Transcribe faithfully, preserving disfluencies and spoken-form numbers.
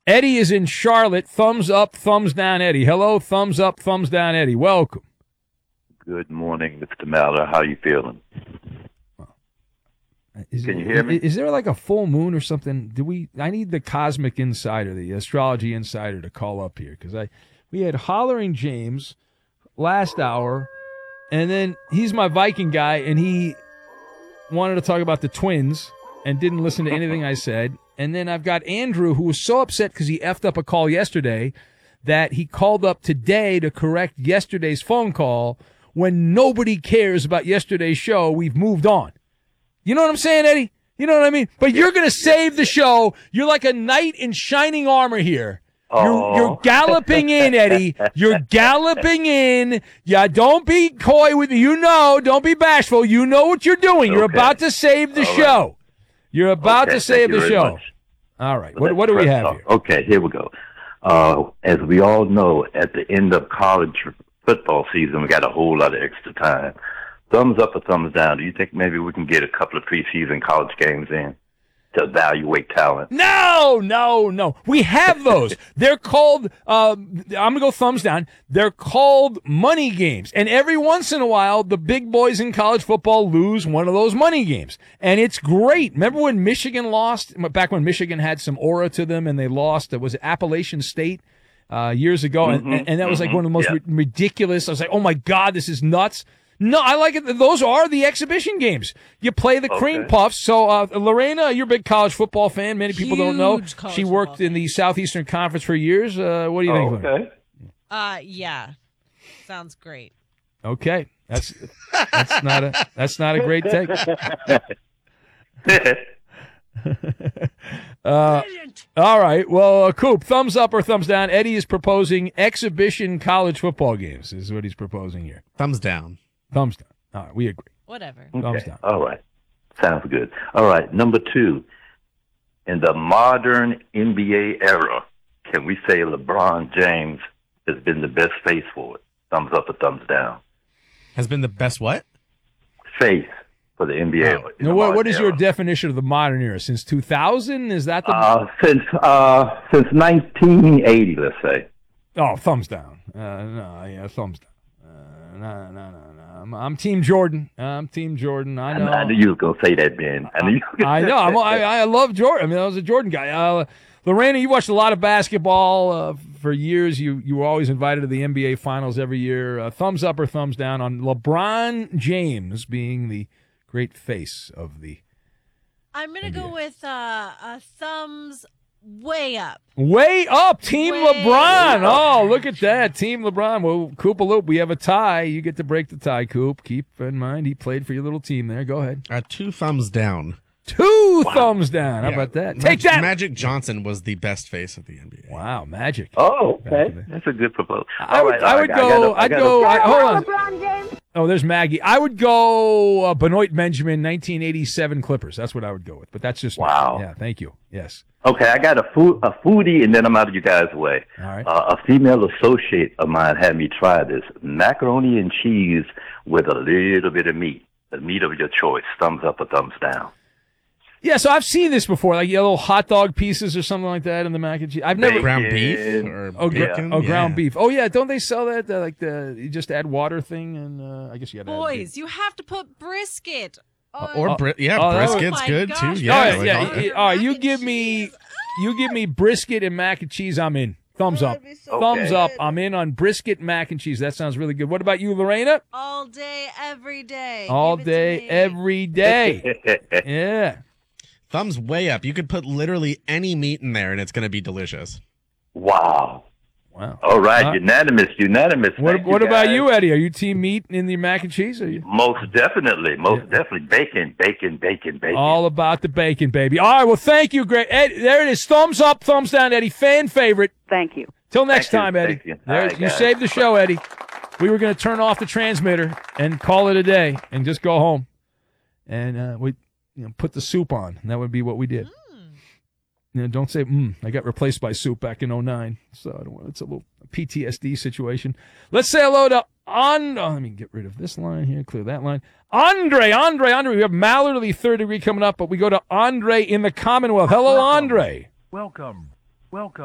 Eddie is in Charlotte. Thumbs up, thumbs down, Eddie. Hello, thumbs up, thumbs down, Eddie. Welcome. Good morning, Mister Maller. How you feeling? Is Can it, you hear me? Is, is there like a full moon or something? Do we? I need the Cosmic Insider, the Astrology Insider, to call up here because I we had Hollering James last hour, and then he's my Viking guy, and he wanted to talk about the Twins and didn't listen to anything I said. And then I've got Andrew, who was so upset because he effed up a call yesterday that he called up today to correct yesterday's phone call. When nobody cares about yesterday's show, we've moved on. You know what I'm saying, Eddie? You know what I mean? But you're going to save the show. You're like a knight in shining armor here. Oh. You're, you're galloping in, Eddie. You're galloping in. Yeah, don't be coy with me. You know, don't be bashful. You know what you're doing. You're Okay. about to save the All show. right. You're about Okay, to save thank you the very show. much. All right. Let's What, what do we press have talk. here? Okay, here we go. Uh, as we all know, at the end of college football season, we got a whole lot of extra time. Thumbs up or thumbs down? Do you think maybe we can get a couple of preseason college games in to evaluate talent? No, no, no. We have those. They're called, uh, I'm going to go thumbs down. They're called money games. And every once in a while, the big boys in college football lose one of those money games. And it's great. Remember when Michigan lost, back when Michigan had some aura to them and they lost, it was Appalachian State uh, years ago. Mm-hmm, and, and that was like mm-hmm, one of the most yeah. ri- ridiculous. I was like, oh my God, this is nuts. No, I like it. Those are the exhibition games. You play the cream Okay. puffs. So, uh, Lorena, you're a big college football fan. Many people don't know. Huge college She worked football in the Southeastern Conference for years. Uh, what do you Oh, think? Lorena? okay. Uh, yeah. Sounds great. Okay, that's that's not a that's not a great take. Uh, all right. Well, uh, Coop, thumbs up or thumbs down? Eddie is proposing exhibition college football games. Is what he's proposing here. Thumbs down. Thumbs down. All right, we agree. Whatever. Thumbs Okay. down. All right. Sounds good. All right. Number two, in the modern N B A era, can we say LeBron James has been the best face for it? Thumbs up or thumbs down? Has been the best what? Face for the N B A. Oh. in the Now, what, what modern is your era. definition of the modern era? Since two thousand? Is that the? Uh, since uh, since nineteen eighty, let's say. oh, thumbs down. Uh, no, yeah, thumbs down. Uh, no, no, no, no. I'm, I'm Team Jordan. I'm Team Jordan. I know. I knew you was gonna say that, Ben. I knew. You was I gonna know. I'm, say I, that. I love Jordan. I mean, I was a Jordan guy. Uh, Lorena, you watched a lot of basketball uh, for years. You you were always invited to the N B A Finals every year. Uh, thumbs up or thumbs down on LeBron James being the great face of the I'm going to N B A. go with uh, a thumbs way up. way up Team Way LeBron. up. Oh, look at that, Team LeBron. Well, Coop a loop. We have a tie. You get to break the tie, Coop. Keep in mind he played for your little team there. Go ahead. Uh, two thumbs down. Two thumbs down. How Yeah. about that? Mag- Take that. Magic Johnson was the best face of the N B A. Wow, Magic. Oh, Back okay. to the- That's a good proposal. I All would, right, I all would right, go. gotta- I'd gotta- go. I, hold on. Oh, there's Maggie. I would go uh, Benoit Benjamin, nineteen eighty-seven Clippers. That's what I would go with. But that's just me. Wow. Yeah, thank you. Yes. Okay, I got a food, a foodie, and then I'm out of you guys' way. All right. Uh, a female associate of mine had me try this macaroni and cheese with a little bit of meat. The meat of your choice. Thumbs up or thumbs down. Yeah, so I've seen this before, like you know, little hot dog pieces or something like that in the mac and cheese. I've never. Ground Bacon. beef or Oh, gra- bacon? oh, ground Yeah. beef. Oh, yeah. Don't they sell that? Uh, like the you just add water thing, and uh, I guess you got to. Boys, you have to put brisket. Uh, or Oh, bri- yeah, oh, that was- brisket's Oh my good gosh, too. All Yeah, right, like yeah. all- yeah, All right, you Mac and give me, cheese. you give me brisket and mac and cheese. I'm in. Thumbs up. so Thumbs good. up. I'm in on brisket mac and cheese. That sounds really good. What about you, Lorena? All day, every day. All Give it to day, me. every day. Yeah. Thumbs way up. You could put literally any meat in there and it's going to be delicious. Wow. Wow. All right, Uh, unanimous, unanimous. What, Thank what about guys. you, Eddie? Are you team meat in the mac and cheese? Are you Most definitely, most Yeah. definitely. Bacon, bacon, bacon, bacon. all about the bacon, baby? All right. Well, thank you, great. Ed, there it is. Thumbs up, thumbs down, Eddie. Fan favorite. Thank you. Till next Thank you, time, Eddie. thank you. All There- right, you guys. saved the show, Eddie. We were going to turn off the transmitter and call it a day and just go home, and uh, we you know, put the soup on. And that would be what we did. You know, don't say, mm, I got replaced by soup back in oh nine. So I don't want, it's a little P T S D situation. Let's say hello to on. Oh, let me get rid of this line here, clear that line. Andre, Andre, Andre. We have Mallard of the third degree coming up, but we go to Andre in the Commonwealth. Hello, Andre. Welcome. Welcome.